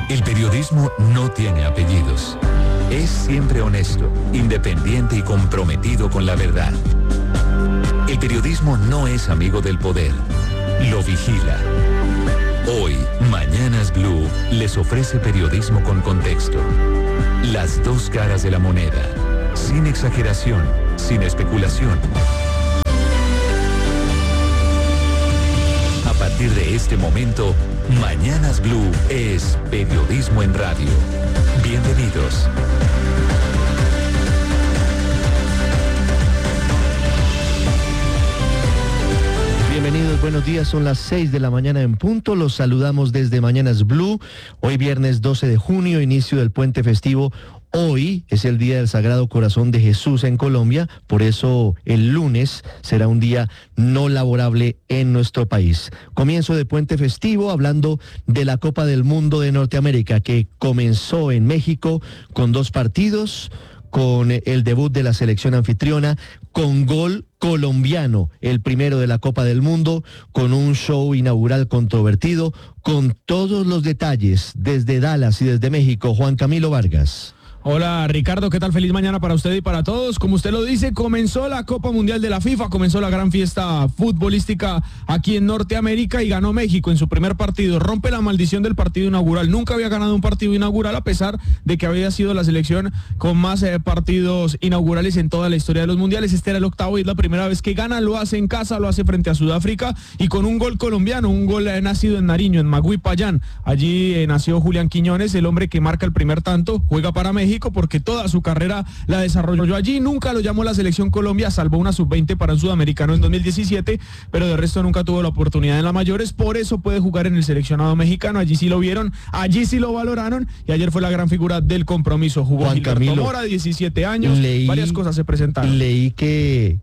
El periodismo no tiene apellidos. Es siempre honesto, independiente y comprometido con la verdad. El periodismo no es amigo del poder, lo vigila. Hoy, Mañanas Blue les ofrece periodismo con contexto. Las dos caras de la moneda, sin exageración, sin especulación. A partir de este momento, Mañanas Blue es periodismo en radio. Bienvenidos. Bienvenidos, buenos días, son las 6 de la mañana en punto, los saludamos desde Mañanas Blue, hoy viernes 12 de junio, inicio del puente festivo. Hoy es el Día del Sagrado Corazón de Jesús en Colombia, por eso el lunes será un día no laborable en nuestro país. Comienzo de puente festivo hablando de la Copa del Mundo de Norteamérica, que comenzó en México con 2 partidos, con el debut de la selección anfitriona, con gol colombiano, el primero de la Copa del Mundo, con un show inaugural controvertido, con todos los detalles desde Dallas y desde México. Juan Camilo Vargas. Hola Ricardo, ¿qué tal? Feliz mañana para usted y para todos. Como usted lo dice, comenzó la Copa Mundial de la FIFA, comenzó la gran fiesta futbolística aquí en Norteamérica y ganó México en su primer partido. Rompe la maldición del partido inaugural. Nunca había ganado un partido inaugural a pesar de que había sido la selección con más partidos inaugurales en toda la historia de los mundiales. Este era el octavo y es la primera vez que gana. Lo hace en casa, lo hace frente a Sudáfrica y con un gol colombiano, un gol nacido en Nariño, en Magui Payán. Allí nació Julián Quiñones, el hombre que marca el primer tanto, juega para México porque toda su carrera la desarrolló allí. Nunca lo llamó la selección Colombia, salvo una sub-20 para un sudamericano en 2017, pero de resto nunca tuvo la oportunidad en la mayores, por eso puede jugar en el seleccionado mexicano. Allí sí lo vieron, allí sí lo valoraron y ayer fue la gran figura del compromiso. Jugó Juan Gilberto Camilo, Mora, 17 años, varias cosas se presentaron. Leí que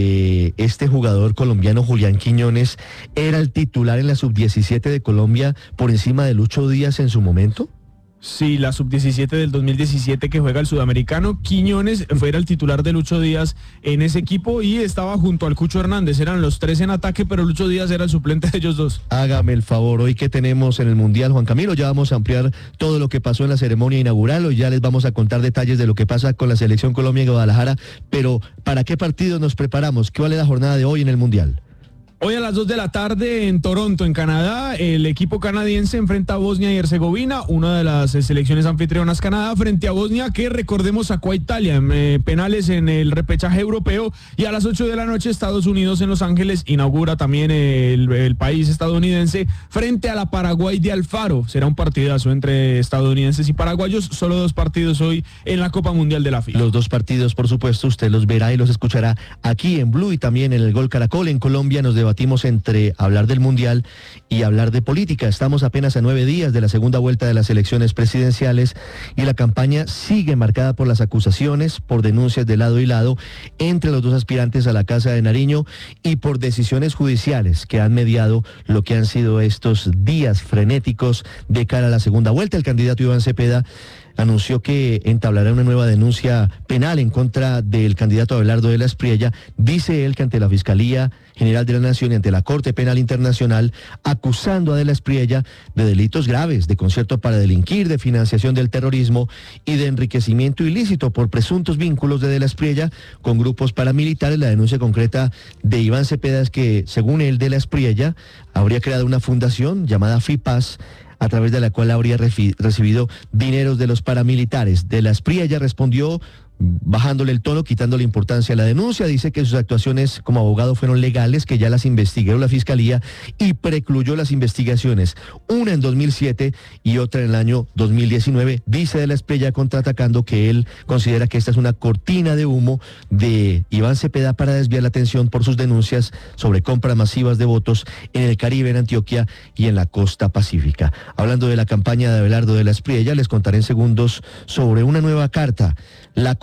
este jugador colombiano, Julián Quiñones, era el titular en la sub-17 de Colombia por encima de Lucho Díaz en su momento. Sí, la sub-17 del 2017 que juega el sudamericano. Quiñones era el titular de Lucho Díaz en ese equipo y estaba junto al Cucho Hernández. Eran los 3 en ataque, pero Lucho Díaz era el suplente de ellos dos. Hágame el favor, hoy que tenemos en el Mundial, Juan Camilo, ya vamos a ampliar todo lo que pasó en la ceremonia inaugural. Hoy ya les vamos a contar detalles de lo que pasa con la selección Colombia en Guadalajara. Pero, ¿para qué partido nos preparamos? ¿Qué vale la jornada de hoy en el Mundial? Hoy a las 2 de la tarde en Toronto, en Canadá, el equipo canadiense enfrenta a Bosnia y Herzegovina, una de las selecciones anfitrionas. Canadá frente a Bosnia, que recordemos sacó a Italia en penales en el repechaje europeo. Y a las 8 de la noche Estados Unidos en Los Ángeles inaugura también el país estadounidense frente a la Paraguay de Alfaro. Será un partidazo entre estadounidenses y paraguayos. Solo 2 partidos hoy en la Copa Mundial de la FIFA. Los 2 partidos, por supuesto, usted los verá y los escuchará aquí en Blue y también en el Gol Caracol. En Colombia nos debatimos entre hablar del Mundial y hablar de política. Estamos apenas a 9 días de la segunda vuelta de las elecciones presidenciales y la campaña sigue marcada por las acusaciones, por denuncias de lado y lado entre los 2 aspirantes a la Casa de Nariño y por decisiones judiciales que han mediado lo que han sido estos días frenéticos de cara a la segunda vuelta. El candidato Iván Cepeda anunció que entablará una nueva denuncia penal en contra del candidato Abelardo de la Espriella. Dice él que ante la Fiscalía General de la Nación y ante la Corte Penal Internacional, acusando a de la Espriella de delitos graves, de concierto para delinquir, de financiación del terrorismo y de enriquecimiento ilícito por presuntos vínculos de la Espriella con grupos paramilitares. La denuncia concreta de Iván Cepeda es que, según él, de la Espriella habría creado una fundación llamada FIPAS, a través de la cual habría recibido dineros de los paramilitares. De la Espriella respondió bajándole el tono, quitándole importancia a la denuncia. Dice que sus actuaciones como abogado fueron legales, que ya las investigó la Fiscalía y precluyó las investigaciones, una en 2007 y otra en el año 2019. Dice de la Espriella, contraatacando, que él considera que esta es una cortina de humo de Iván Cepeda para desviar la atención por sus denuncias sobre compras masivas de votos en el Caribe, en Antioquia y en la costa pacífica. Hablando de la campaña de Abelardo de la Espriella, les contaré en segundos sobre una nueva carta. La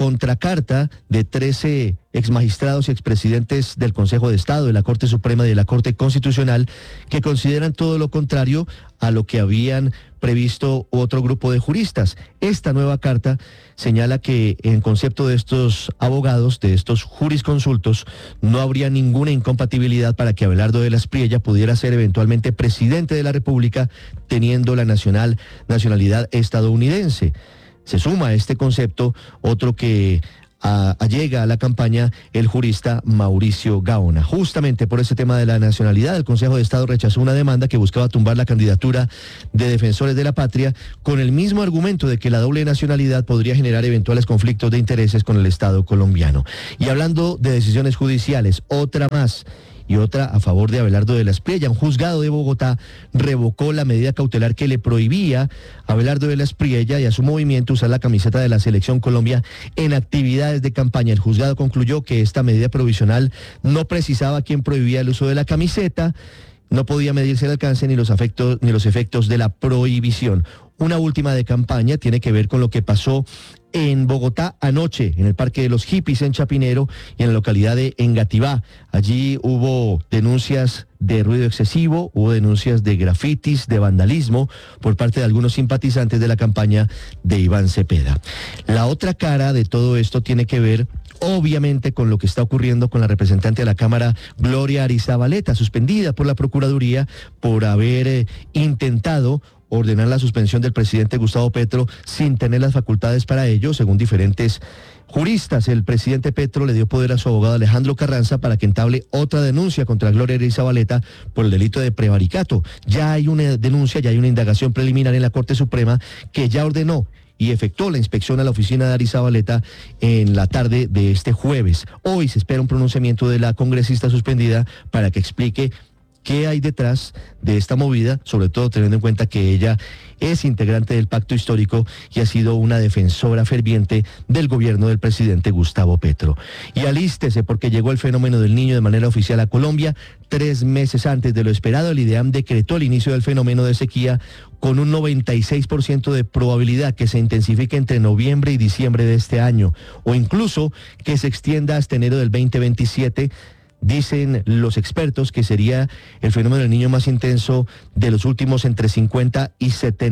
contracarta de 13 exmagistrados y expresidentes del Consejo de Estado, de la Corte Suprema y de la Corte Constitucional, que consideran todo lo contrario a lo que habían previsto otro grupo de juristas. Esta nueva carta señala que en concepto de estos abogados, de estos jurisconsultos, no habría ninguna incompatibilidad para que Abelardo de la Espriella pudiera ser eventualmente presidente de la República teniendo la nacionalidad estadounidense. Se suma a este concepto otro que allega a la campaña el jurista Mauricio Gaona. Justamente por ese tema de la nacionalidad, el Consejo de Estado rechazó una demanda que buscaba tumbar la candidatura de Defensores de la Patria con el mismo argumento de que la doble nacionalidad podría generar eventuales conflictos de intereses con el Estado colombiano. Y hablando de decisiones judiciales, otra más y otra a favor de Abelardo de la Espriella. Un juzgado de Bogotá revocó la medida cautelar que le prohibía a Abelardo de la Espriella y a su movimiento usar la camiseta de la Selección Colombia en actividades de campaña. El juzgado concluyó que esta medida provisional no precisaba quién prohibía el uso de la camiseta, no podía medirse el alcance ni los efectos de la prohibición. Una última de campaña tiene que ver con lo que pasó en Bogotá anoche, en el Parque de los Hippies en Chapinero y en la localidad de Engativá. Allí hubo denuncias de ruido excesivo, hubo denuncias de grafitis, de vandalismo por parte de algunos simpatizantes de la campaña de Iván Cepeda. La otra cara de todo esto tiene que ver obviamente con lo que está ocurriendo con la representante de la Cámara, Gloria Arizabaleta, suspendida por la Procuraduría por haber intentado ordenar la suspensión del presidente Gustavo Petro sin tener las facultades para ello, según diferentes juristas. El presidente Petro le dio poder a su abogado Alejandro Carranza para que entable otra denuncia contra Gloria Arizabaleta por el delito de prevaricato. Ya hay una denuncia, ya hay una indagación preliminar en la Corte Suprema que ya ordenó y efectuó la inspección a la oficina de Arizabaleta en la tarde de este jueves. Hoy se espera un pronunciamiento de la congresista suspendida para que explique qué hay detrás de esta movida, sobre todo teniendo en cuenta que ella es integrante del pacto histórico y ha sido una defensora ferviente del gobierno del presidente Gustavo Petro. Y alístese porque llegó el fenómeno del Niño de manera oficial a Colombia. 3 meses antes de lo esperado, el IDEAM decretó el inicio del fenómeno de sequía con un 96% de probabilidad que se intensifique entre noviembre y diciembre de este año, o incluso que se extienda hasta enero del 2027. Dicen los expertos que sería el fenómeno del Niño más intenso de los últimos entre 50 y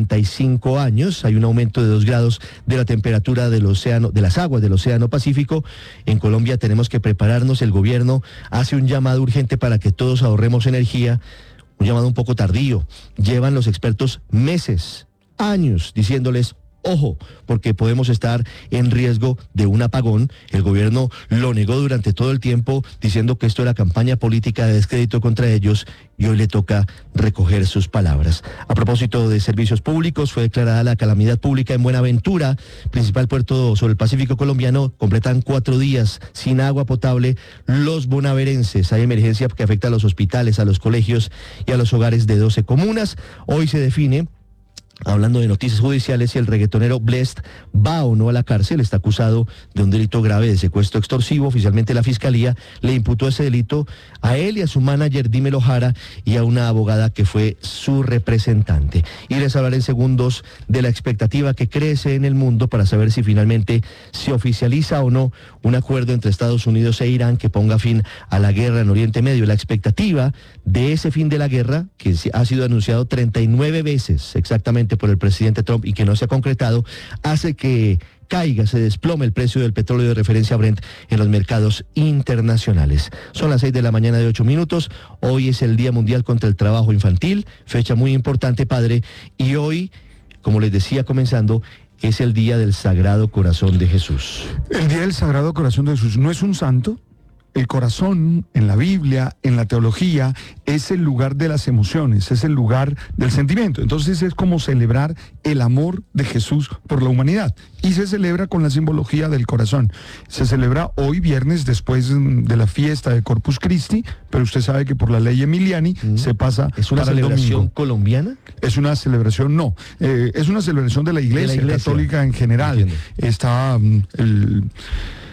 75 años. Hay un aumento de 2 grados de la temperatura del océano, de las aguas del Océano Pacífico. En Colombia tenemos que prepararnos. El gobierno hace un llamado urgente para que todos ahorremos energía, un llamado un poco tardío. Llevan los expertos meses, años, diciéndoles: ojo, porque podemos estar en riesgo de un apagón. El gobierno lo negó durante todo el tiempo, diciendo que esto era campaña política de descrédito contra ellos, y hoy le toca recoger sus palabras. A propósito de servicios públicos, fue declarada la calamidad pública en Buenaventura, principal puerto sobre el Pacífico colombiano. Completan 4 días sin agua potable los bonaverenses. Hay emergencia que afecta a los hospitales, a los colegios y a los hogares de 12 comunas. Hoy se define, hablando de noticias judiciales, si el reggaetonero Blessd va o no a la cárcel. Está acusado de un delito grave de secuestro extorsivo. Oficialmente la Fiscalía le imputó ese delito a él y a su manager Dímelo Jara y a una abogada que fue su representante. Y les hablaré en segundos de la expectativa que crece en el mundo para saber si finalmente se oficializa o no un acuerdo entre Estados Unidos e Irán que ponga fin a la guerra en Oriente Medio. La expectativa de ese fin de la guerra, que ha sido anunciado 39 veces exactamente por el presidente Trump y que no se ha concretado, hace que caiga, se desplome el precio del petróleo de referencia Brent en los mercados internacionales. Son las 6 de la mañana de 8 minutos. Hoy es el Día Mundial contra el Trabajo Infantil, fecha muy importante, padre, y hoy, como les decía comenzando, es el Día del Sagrado Corazón de Jesús. El Día del Sagrado Corazón de Jesús no es un santo. El corazón en la Biblia, en la teología, es el lugar de las emociones, es el lugar del sentimiento. Entonces es como celebrar el amor de Jesús por la humanidad. Y se celebra con la simbología del corazón. Se celebra hoy viernes después de la fiesta de Corpus Christi, pero usted sabe que por la ley Emiliani se pasa. ¿Es una celebración colombiana? Es una celebración, no. Es una celebración de la Iglesia Católica en general. Entiendo. Está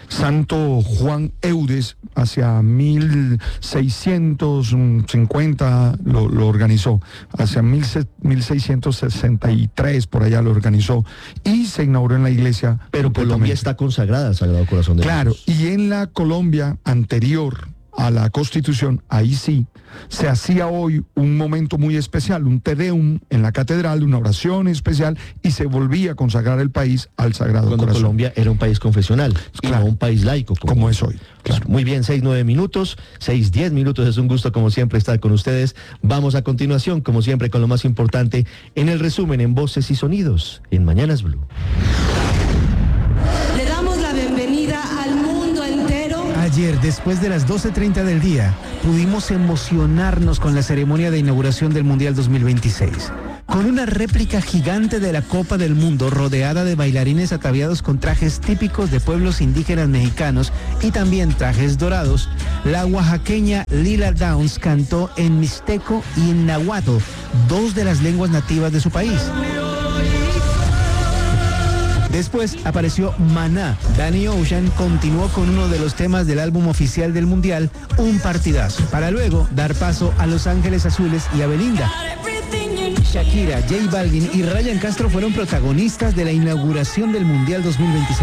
Santo Juan Eudes, hacia 1650 lo organizó, hacia 1663 por allá lo organizó y se inauguró en la iglesia. Pero Colombia está consagrada al Sagrado Corazón de Jesús. Claro, y en la Colombia anterior a la Constitución, ahí sí, se hacía hoy un momento muy especial, un Te Deum en la catedral, una oración especial, y se volvía a consagrar el país al Sagrado Cuando Corazón. Colombia era un país confesional, claro, y no un país laico. Como es hoy. Claro. Muy bien, 6-9 minutos, 6-10 minutos, es un gusto como siempre estar con ustedes. Vamos a continuación, como siempre, con lo más importante en el resumen en Voces y Sonidos, en Mañanas Blue. Le damos la bienvenida al mundo entero. Ayer, después de las 12:30 del día, pudimos emocionarnos con la ceremonia de inauguración del Mundial 2026. Con una réplica gigante de la Copa del Mundo rodeada de bailarines ataviados con trajes típicos de pueblos indígenas mexicanos y también trajes dorados, la oaxaqueña Lila Downs cantó en mixteco y en náhuatl, dos de las lenguas nativas de su país. Después apareció Maná. Danny Ocean continuó con uno de los temas del álbum oficial del Mundial, Un Partidazo, para luego dar paso a Los Ángeles Azules y a Belinda. Shakira, J Balvin y Ryan Castro fueron protagonistas de la inauguración del Mundial 2026.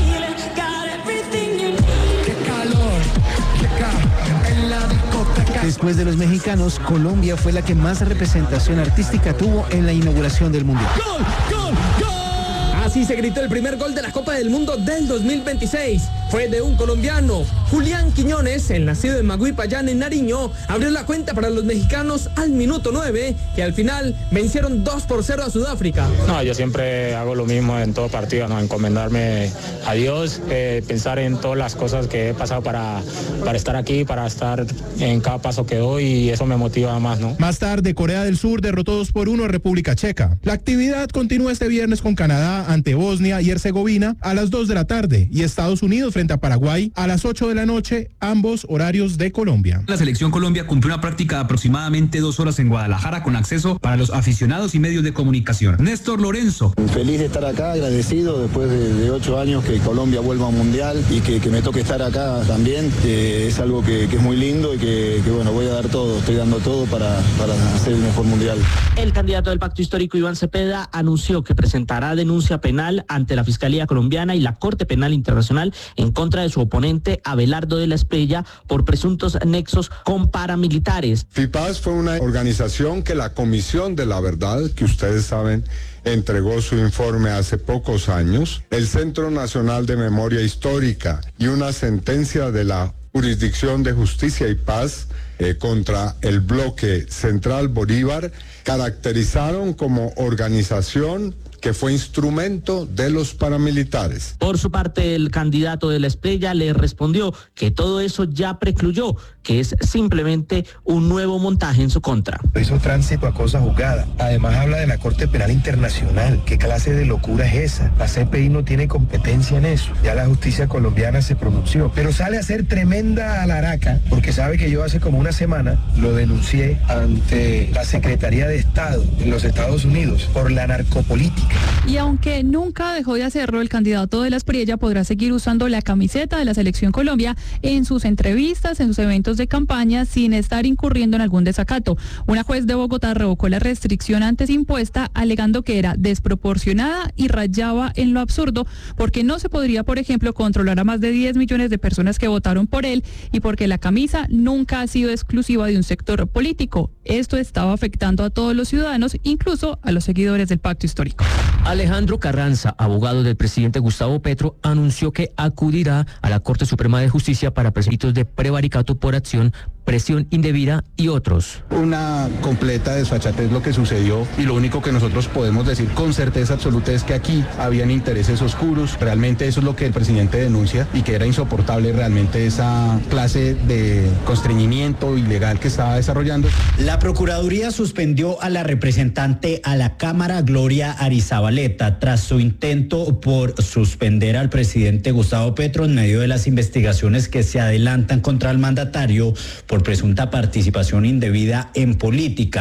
Después de los mexicanos, Colombia fue la que más representación artística tuvo en la inauguración del Mundial. ¡Gol! ¡Gol! ¡Gol! Así se gritó el primer gol de la Copa del Mundo del 2026. Fue de un colombiano, Julián Quiñones, el nacido en Maguipayán, en Nariño, abrió la cuenta para los mexicanos al minuto 9, que al final vencieron 2-0 a Sudáfrica. No, yo siempre hago lo mismo en todo partido, ¿no? Encomendarme a Dios, pensar en todas las cosas que he pasado para estar aquí, para estar en cada paso que doy, y eso me motiva más, ¿no? Más tarde, Corea del Sur derrotó 2-1 a República Checa. La actividad continúa este viernes con Canadá ante Bosnia y Herzegovina a las 2 de la tarde y Estados Unidos frente a Paraguay a las 8 de la noche, ambos horarios de Colombia. La selección Colombia cumplió una práctica de aproximadamente 2 horas en Guadalajara con acceso para los aficionados y medios de comunicación. Néstor Lorenzo. Feliz de estar acá, agradecido después de 8 años que Colombia vuelva a un mundial y que me toque estar acá también. Es algo que es muy lindo y que bueno, voy a dar todo, estoy dando todo para hacer el mejor mundial. El candidato del Pacto Histórico, Iván Cepeda, anunció que presentará denuncia penal ante la Fiscalía Colombiana y la Corte Penal Internacional en contra de su oponente Abelardo de la Espriella por presuntos nexos con paramilitares. FIPAS fue una organización que la Comisión de la Verdad, que ustedes saben, entregó su informe hace pocos años, el Centro Nacional de Memoria Histórica y una sentencia de la Jurisdicción de Justicia y Paz contra el bloque Central Bolívar, caracterizaron como organización que fue instrumento de los paramilitares. Por su parte, el candidato de la Espriella le respondió que todo eso ya precluyó, que es simplemente un nuevo montaje en su contra. Hizo tránsito a cosa juzgada. Además habla de la Corte Penal Internacional. ¿Qué clase de locura es esa? La CPI no tiene competencia en eso. Ya la justicia colombiana se pronunció. Pero sale a hacer tremenda alaraca, porque sabe que yo hace como una semana lo denuncié ante la Secretaría de Estado en los Estados Unidos por la narcopolítica. Y aunque nunca dejó de hacerlo, el candidato de la Espriella podrá seguir usando la camiseta de la Selección Colombia en sus entrevistas, en sus eventos de campaña, sin estar incurriendo en algún desacato. Una juez de Bogotá revocó la restricción antes impuesta, alegando que era desproporcionada y rayaba en lo absurdo, porque no se podría, por ejemplo, controlar a más de 10 millones de personas que votaron por él y porque la camisa nunca ha sido exclusiva de un sector político. Esto estaba afectando a todos los ciudadanos, incluso a los seguidores del Pacto Histórico. Alejandro Carranza, abogado del presidente Gustavo Petro, anunció que acudirá a la Corte Suprema de Justicia para delitos de prevaricato por acción, presión indebida y otros. Una completa desfachatez lo que sucedió, y lo único que nosotros podemos decir con certeza absoluta es que aquí habían intereses oscuros. Realmente eso es lo que el presidente denuncia, y que era insoportable realmente esa clase de constreñimiento ilegal que estaba desarrollando. La Procuraduría suspendió a la representante a la Cámara, Gloria Arizabaleta, tras su intento por suspender al presidente Gustavo Petro en medio de las investigaciones que se adelantan contra el mandatario por presunta participación indebida en política.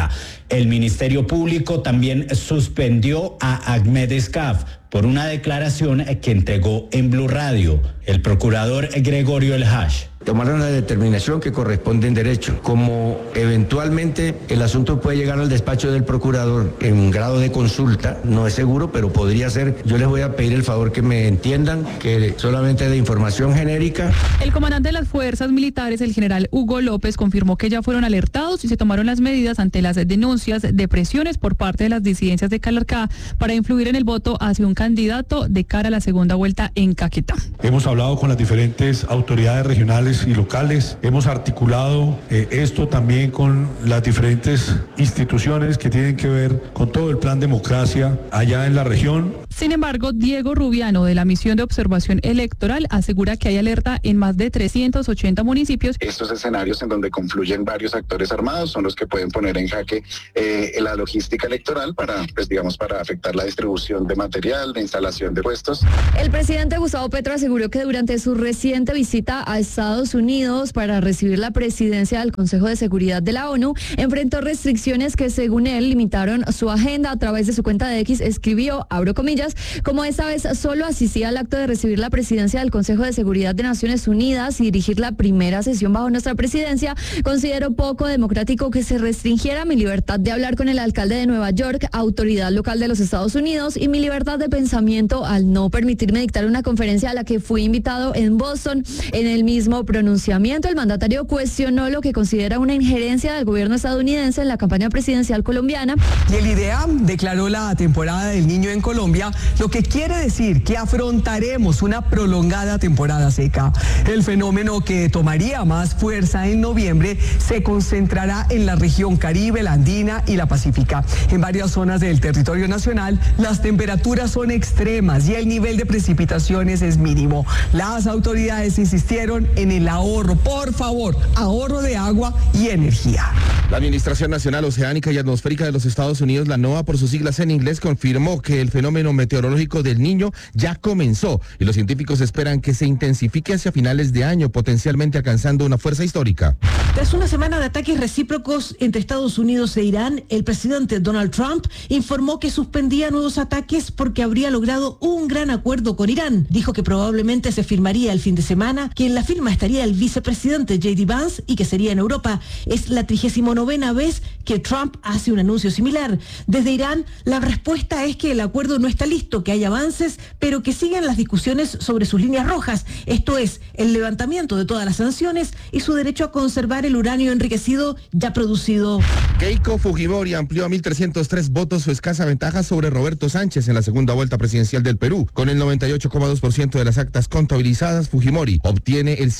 El Ministerio Público también suspendió a Ahmed Escaf por una declaración que entregó en Blue Radio el procurador Gregorio El Hash. Tomaron la determinación que corresponde en derecho. Como eventualmente el asunto puede llegar al despacho del procurador en grado de consulta, no es seguro, pero podría ser. Yo les voy a pedir el favor que me entiendan que solamente de información genérica. El comandante de las fuerzas militares, el general Hugo López, confirmó que ya fueron alertados y se tomaron las medidas ante las denuncias de presiones por parte de las disidencias de Calarcá para influir en el voto hacia un candidato de cara a la segunda vuelta en Caquetá. Hemos hablado con las diferentes autoridades regionales y locales, hemos articulado esto también con las diferentes instituciones que tienen que ver con todo el plan democracia allá en la región. Sin embargo, Diego Rubiano, de la Misión de Observación Electoral, asegura que hay alerta en más de 380 municipios. Estos escenarios en donde confluyen varios actores armados son los que pueden poner en jaque la logística electoral para, para afectar la distribución de material, de instalación de puestos. El presidente Gustavo Petro aseguró que durante su reciente visita a Estados Unidos para recibir la presidencia del Consejo de Seguridad de la ONU, enfrentó restricciones que, según él, limitaron su agenda. A través de su cuenta de X escribió, abro comillas, como esta vez solo asistí al acto de recibir la presidencia del Consejo de Seguridad de Naciones Unidas y dirigir la primera sesión bajo nuestra presidencia, considero poco democrático que se restringiera mi libertad de hablar con el alcalde de Nueva York, autoridad local de los Estados Unidos, y mi libertad de pensamiento al no permitirme dictar una conferencia a la que fui invitado en Boston. En el mismo pronunciamiento, el mandatario cuestionó lo que considera una injerencia del gobierno estadounidense en la campaña presidencial colombiana. Y el IDEA declaró la temporada del Niño en Colombia, lo que quiere decir que afrontaremos una prolongada temporada seca. El fenómeno, que tomaría más fuerza en noviembre, se concentrará en la región Caribe, la Andina y la Pacífica. En varias zonas del territorio nacional, las temperaturas son extremas y el nivel de precipitaciones es mínimo. Las autoridades insistieron en el ahorro, por favor, ahorro de agua y energía. La Administración Nacional Oceánica y Atmosférica de los Estados Unidos, la NOAA por sus siglas en inglés, confirmó que el fenómeno meteorológico del Niño ya comenzó y los científicos esperan que se intensifique hacia finales de año, potencialmente alcanzando una fuerza histórica. Tras una semana de ataques recíprocos entre Estados Unidos e Irán, el presidente Donald Trump informó que suspendía nuevos ataques porque habría logrado un gran acuerdo con Irán. Dijo que probablemente se firmaría el fin de semana, que en la firma estaría el vicepresidente J.D. Vance y que sería en Europa. Es la 39ª vez que Trump hace un anuncio similar. Desde Irán, la respuesta es que el acuerdo no está listo, que hay avances, pero que siguen las discusiones sobre sus líneas rojas. Esto es, el levantamiento de todas las sanciones y su derecho a conservar el uranio enriquecido ya producido. Keiko Fujimori amplió a 1.303 votos su escasa ventaja sobre Roberto Sánchez en la segunda vuelta presidencial del Perú. Con el 98,2% de las actas contabilizadas, Fujimori obtiene el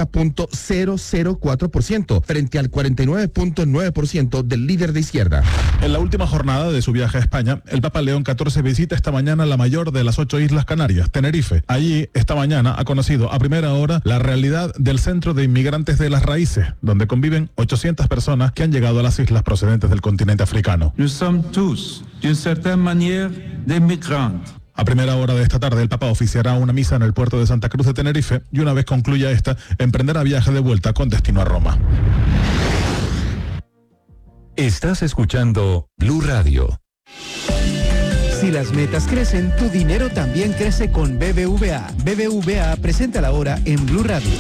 50.004% frente al 49.9% del líder de izquierda. En la última jornada de su viaje a España, el Papa León XIV visita esta mañana la mayor de las 8 islas Canarias, Tenerife. Allí, esta mañana, ha conocido a primera hora la realidad del Centro de Inmigrantes de las Raíces, donde conviven 800 personas que han llegado a las islas procedentes del continente africano. Nous sommes tous, d'une certaine manière, des migrants. A primera hora de esta tarde, el Papa oficiará una misa en el puerto de Santa Cruz de Tenerife y una vez concluya esta, emprenderá viaje de vuelta con destino a Roma. Estás escuchando Blue Radio. Si las metas crecen, tu dinero también crece con BBVA. BBVA presenta la hora en Blue Radio.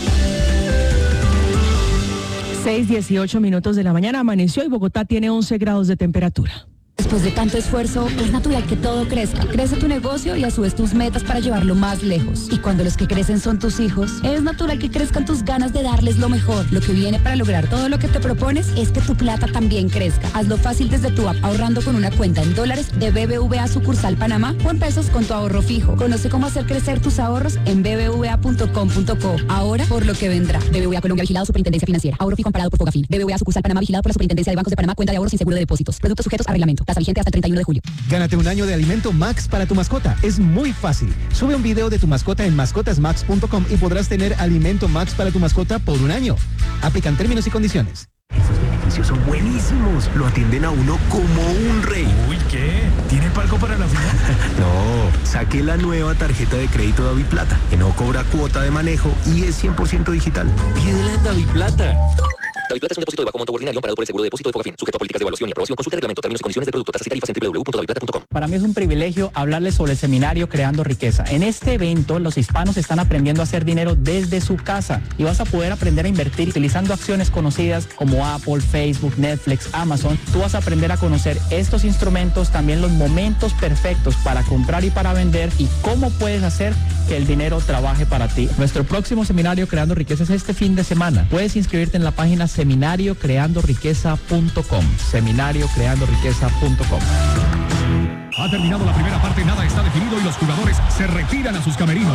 6:18 de la mañana, amaneció y Bogotá tiene 11 grados de temperatura. Después de tanto esfuerzo, es natural que todo crezca. Crece tu negocio y a su vez tus metas para llevarlo más lejos. Y cuando los que crecen son tus hijos, es natural que crezcan tus ganas de darles lo mejor. Lo que viene para lograr todo lo que te propones es que tu plata también crezca. Hazlo fácil desde tu app, ahorrando con una cuenta en dólares de BBVA sucursal Panamá o en pesos con tu ahorro fijo. Conoce cómo hacer crecer tus ahorros en bbva.com.co. Ahora por lo que vendrá. BBVA Colombia, vigilado Superintendencia Financiera. Ahorro fijo amparado por Fogafín. BBVA sucursal Panamá, vigilado por la Superintendencia de Bancos de Panamá. Cuenta de ahorros sin seguro de depósitos. Productos sujetos a reglamento. Tasa vigente hasta el 31 de julio. Gánate un año de alimento Max para tu mascota. Es muy fácil. Sube un video de tu mascota en mascotasmax.com y podrás tener alimento Max para tu mascota por un año. Aplican términos y condiciones. Esos beneficios son buenísimos. Lo atienden a uno como un rey. Uy, ¿qué? ¿Tiene palco para la final? No, saqué la nueva tarjeta de crédito DaviPlata, que no cobra cuota de manejo y es 100% digital. Pídela en DaviPlata. David Plata es un depósito de bajo monto ordinario amparado por el seguro de depósito de Fogafín, sujeto a políticas de evaluación y aprobación. Consulta el reglamento, términos y condiciones de producto, tasas y tarifas en www.davidplata.com. Para mí es un privilegio hablarles sobre el seminario Creando Riqueza. En este evento, los hispanos están aprendiendo a hacer dinero desde su casa y vas a poder aprender a invertir utilizando acciones conocidas como Apple, Facebook, Netflix, Amazon. Tú vas a aprender a conocer estos instrumentos, también los momentos perfectos para comprar y para vender y cómo puedes hacer que el dinero trabaje para ti. Nuestro próximo seminario Creando Riqueza es este fin de semana. Puedes inscribirte en la página seminariocreandoriqueza.com. Seminariocreandoriqueza.com. Ha terminado la primera parte, nada está definido y los jugadores se retiran a sus camerinos.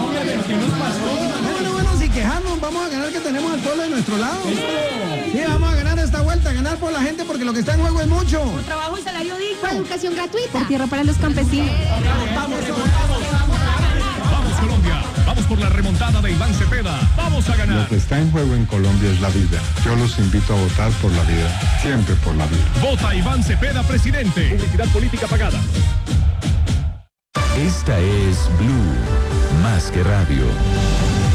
Bueno, si quejamos, vamos a ganar, que tenemos al pueblo de nuestro lado. Sí, vamos a ganar esta vuelta, ganar por la gente porque lo que está en juego es mucho. Por trabajo y salario digno. Por educación gratuita. Por tierra para los campesinos. Vamos Colombia, vamos por la remontada de Iván Cepeda. Vamos a ganar. Lo que está en juego en Colombia es la vida. Yo los invito a votar por la vida, siempre por la vida. Vota Iván Cepeda, presidente. Publicidad política pagada. Esta es Blue, más que radio.